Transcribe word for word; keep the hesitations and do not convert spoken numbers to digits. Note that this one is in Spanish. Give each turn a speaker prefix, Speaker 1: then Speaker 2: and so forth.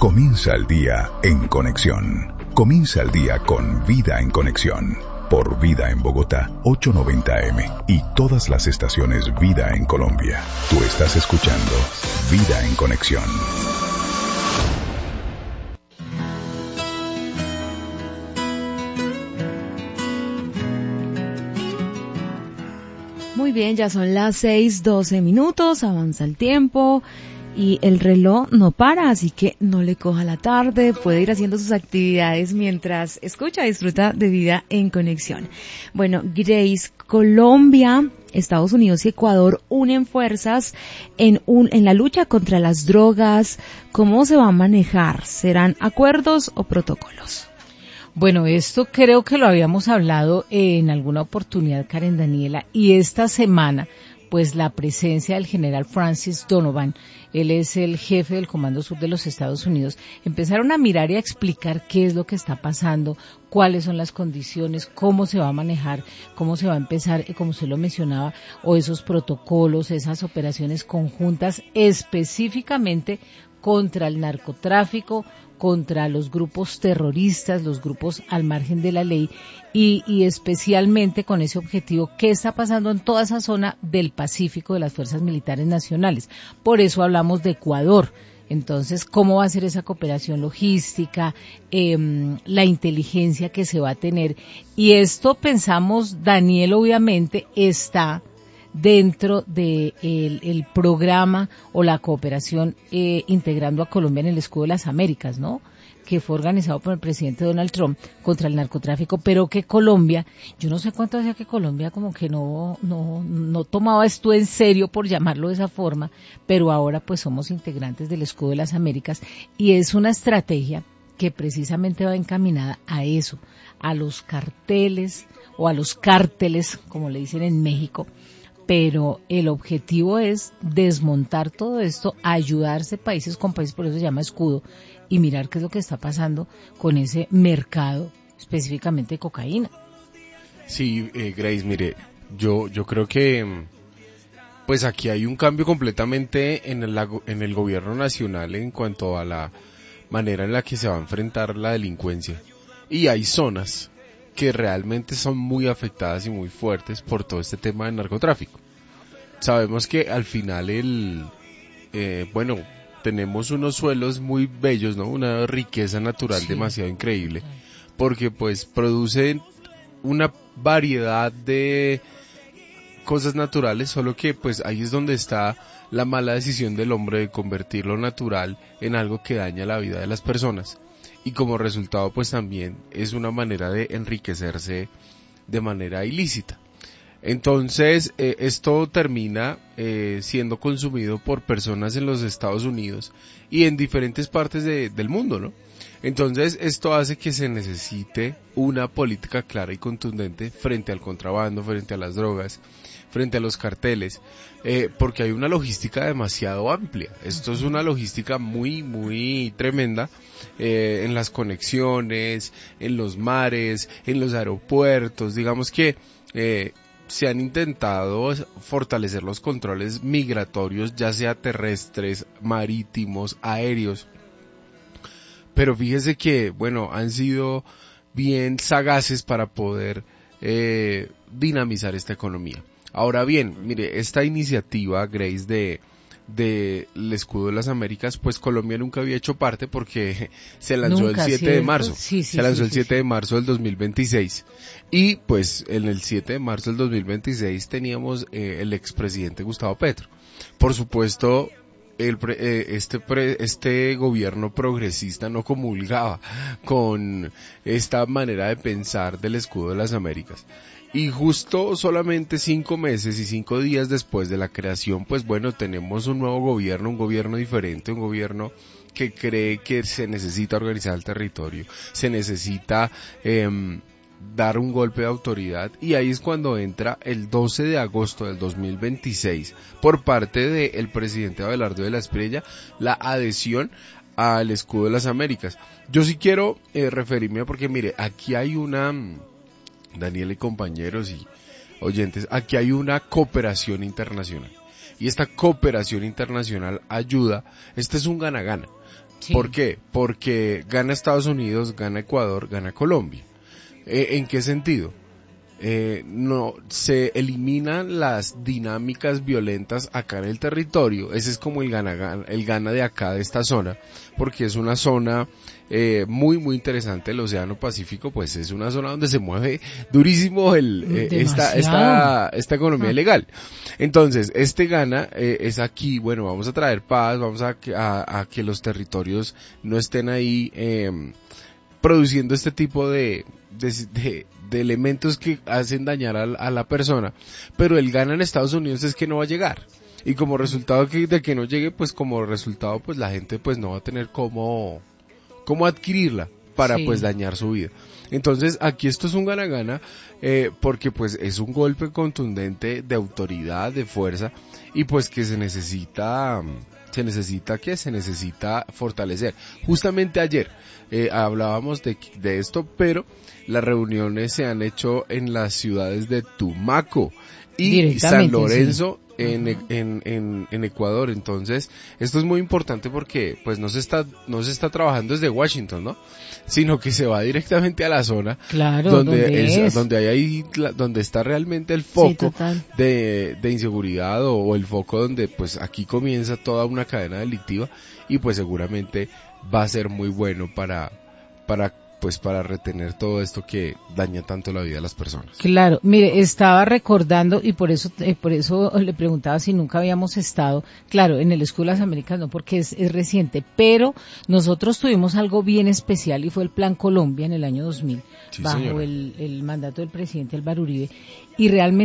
Speaker 1: Comienza el día en conexión. Comienza el día con Vida en Conexión. Por Vida en Bogotá, ochocientos noventa A M y todas las estaciones Vida en Colombia. Tú estás escuchando Vida en Conexión.
Speaker 2: Muy bien, ya son las seis doce minutos, avanza el tiempo y el reloj no para, así que no le coja la tarde, puede ir haciendo sus actividades mientras escucha, disfruta de Vida en Conexión. Bueno, Grace, Colombia, Estados Unidos y Ecuador unen fuerzas en un, en la lucha contra las drogas. ¿Cómo se va a manejar? ¿Serán acuerdos o protocolos?
Speaker 3: Bueno, esto creo que lo habíamos hablado en alguna oportunidad, Karen Daniela, y esta semana, pues la presencia del general Francis Donovan, él es el jefe del Comando Sur de los Estados Unidos, empezaron a mirar y a explicar qué es lo que está pasando, cuáles son las condiciones, cómo se va a manejar, cómo se va a empezar, como usted lo mencionaba, o esos protocolos, esas operaciones conjuntas específicamente contra el narcotráfico, contra los grupos terroristas, los grupos al margen de la ley y, y especialmente con ese objetivo, ¿qué está pasando en toda esa zona del Pacífico de las Fuerzas Militares Nacionales? Por eso hablamos de Ecuador. Entonces, ¿cómo va a ser esa cooperación logística, eh, la inteligencia que se va a tener? Y esto pensamos, Daniel, obviamente está dentro de el, el programa o la cooperación eh, integrando a Colombia en el Escudo de las Américas, ¿no? Que fue organizado por el presidente Donald Trump contra el narcotráfico, pero que Colombia, yo no sé cuánto hacía que Colombia como que no, no, no tomaba esto en serio, por llamarlo de esa forma, pero ahora pues somos integrantes del Escudo de las Américas y es una estrategia que precisamente va encaminada a eso, a los carteles o a los cárteles, como le dicen en México, pero el objetivo es desmontar todo esto, ayudarse países con países, por eso se llama escudo, y mirar qué es lo que está pasando con ese mercado, específicamente de cocaína.
Speaker 4: Sí, eh, Grace, mire, yo yo creo que pues aquí hay un cambio completamente en el, en el gobierno nacional en cuanto a la manera en la que se va a enfrentar la delincuencia. Y hay zonas que realmente son muy afectadas y muy fuertes por todo este tema del narcotráfico. Sabemos que al final el, eh, bueno, tenemos unos suelos muy bellos, ¿no? Una riqueza natural sí, demasiado increíble, porque pues producen una variedad de cosas naturales, solo que pues ahí es donde está la mala decisión del hombre de convertir lo natural en algo que daña la vida de las personas. Y como resultado pues también es una manera de enriquecerse de manera ilícita. Entonces eh, esto termina eh, siendo consumido por personas en los Estados Unidos y en diferentes partes de, del mundo, ¿no? Entonces esto hace que se necesite una política clara y contundente frente al contrabando, frente a las drogas, frente a los carteles, eh, porque hay una logística demasiado amplia. Esto es una logística muy, muy tremenda eh, en las conexiones, en los mares, en los aeropuertos. Digamos que eh, se han intentado fortalecer los controles migratorios, ya sea terrestres, marítimos, aéreos. Pero fíjese que, bueno, han sido bien sagaces para poder eh, dinamizar esta economía. Ahora bien, mire, esta iniciativa, Grace, de del Escudo de las Américas, pues Colombia nunca había hecho parte porque se lanzó nunca, el siete de marzo, sí, sí, se lanzó sí, el siete sí, de marzo del dos mil veintiséis y pues en el siete de marzo del dos mil veintiséis teníamos eh, el expresidente Gustavo Petro. Por supuesto, el pre, eh, este pre, este gobierno progresista no comulgaba con esta manera de pensar del Escudo de las Américas. Y justo solamente cinco meses y cinco días después de la creación, pues bueno, tenemos un nuevo gobierno, un gobierno diferente, un gobierno que cree que se necesita organizar el territorio, se necesita eh, dar un golpe de autoridad, y ahí es cuando entra el doce de agosto del dos mil veintiséis por parte del presidente Abelardo de la Espriella la adhesión al Escudo de las Américas. Yo sí quiero eh, referirme porque mire, aquí hay una... Daniel y compañeros y oyentes, aquí hay una cooperación internacional y esta cooperación internacional ayuda, este es un gana-gana.
Speaker 3: Sí.
Speaker 4: ¿Por qué? Porque gana Estados Unidos, gana Ecuador, gana Colombia. Eh, ¿En qué sentido? Eh, no se eliminan las dinámicas violentas acá en el territorio. Ese es como el gana, gana el gana de acá, de esta zona, porque es una zona eh, muy muy interesante. El Océano Pacífico pues es una zona donde se mueve durísimo el eh, esta esta esta economía ah. legal. Entonces este gana eh, es aquí, bueno, vamos a traer paz, vamos a, a, a que los territorios no estén ahí eh, produciendo este tipo de, de, de, de elementos que hacen dañar a, a la persona, pero el gana en Estados Unidos es que no va a llegar, y como resultado que, de que no llegue, pues como resultado pues la gente pues no va a tener cómo, cómo adquirirla para sí. pues dañar su vida. Entonces aquí esto es un gana-gana, eh, porque pues es un golpe contundente de autoridad, de fuerza, y pues que se necesita... se necesita ¿qué? Se necesita fortalecer. Justamente ayer eh, hablábamos de, de esto, pero las reuniones se han hecho en las ciudades de Tumaco y San Lorenzo, sí. en, uh-huh. en, en, en Ecuador. Entonces, esto es muy importante porque pues no se está, no se está trabajando desde Washington, ¿no? Sino que se va directamente a la zona,
Speaker 3: claro,
Speaker 4: donde
Speaker 3: ¿dónde
Speaker 4: es,
Speaker 3: es?
Speaker 4: donde hay ahí, donde está realmente el foco
Speaker 3: sí,
Speaker 4: de, de inseguridad, o, o el foco donde pues aquí comienza toda una cadena delictiva, y pues seguramente va a ser muy bueno para, para pues para retener todo esto que daña tanto la vida de las personas.
Speaker 3: Claro, mire, estaba recordando, y por eso eh, por eso le preguntaba si nunca habíamos estado, claro, en el School of Americas no, porque es, es reciente, pero nosotros tuvimos algo bien especial, y fue el Plan Colombia en el año dos mil, sí, bajo el, el mandato del presidente Álvaro Uribe, y realmente